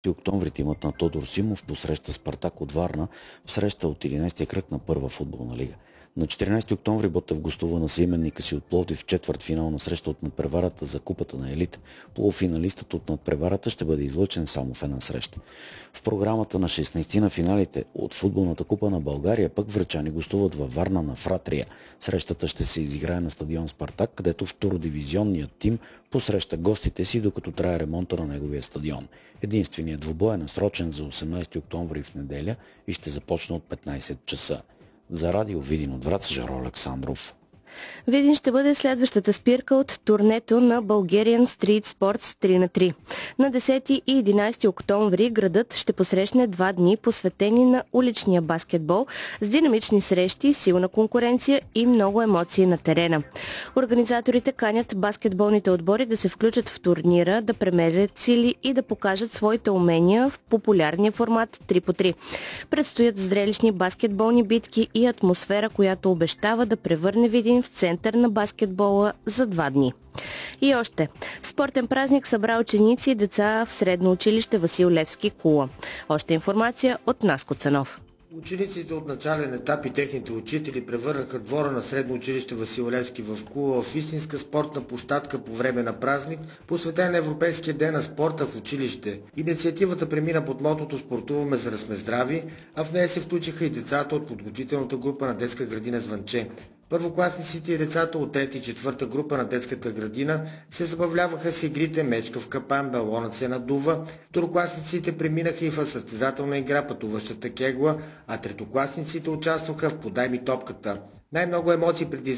октомври тимът на Тодор Симов посреща Спартак от Варна в среща от 11-я кръг на първа футболна лига. На 14 октомври Ботев гостува на съименника си от Пловдив в четвъртфинална среща от надпреварата за Купата на елита. Полуфиналистът от надпреварата ще бъде излъчен само в една среща. В програмата на 16 на финалите от футболната купа на България пък врачани гостуват във Варна на Фратрия. Срещата ще се изиграе на стадион Спартак, където втородивизионният тим посреща гостите си, докато трае ремонта на неговия стадион. Единственият двубой е насрочен за 18 октомври в неделя и ще започне от 15 часа. За радио Видин от Враца, Жаро Александров. Видин ще бъде следващата спирка от турнето на Bulgarian Street Sports 3х3. На 10 и 11 октомври градът ще посрещне 2 дни посветени на уличния баскетбол с динамични срещи, силна конкуренция и много емоции на терена. Организаторите канят баскетболните отбори да се включат в турнира, да премерят сили и да покажат своите умения в популярния формат 3х3. Предстоят зрелищни баскетболни битки и атмосфера, която обещава да превърне Видин в център на баскетбола за 2 дни. И още. Спортен празник събра ученици и деца в средно училище Васил Левски, Кула. Още информация от Наско Цанов. Учениците от начален етап и техните учители превърнаха двора на средно училище Васил Левски в Кула в истинска спортна площадка по време на празник, посветен на Европейския ден на спорта в училище. Инициативата премина под мотото "Спортуваме, за да сме здрави", а в нея се включиха и децата от подготвителната група на детска градина Звънче. Първокласниците и децата от 3 и 4 група на детската градина се забавляваха с игрите мечка в капан, балонът се надува, второкласниците преминаха и в състезателна игра пътуващата кегла, а третокласниците участваха в "Подай ми топката". Най-много емоции предизвика